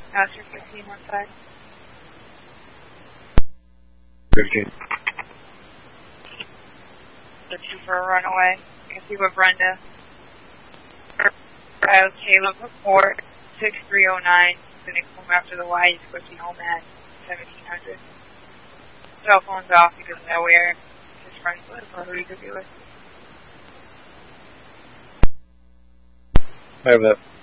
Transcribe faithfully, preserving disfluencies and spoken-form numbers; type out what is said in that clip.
Master fifteen one five. fifteen. Looking for a runaway. I can see what Brenda. I was Caleb report six three oh nine. Gonna come after the Y. He's pushing home at seventeen hundred. Cell phone's off because of nowhere his friends live or who he could be with. I have that.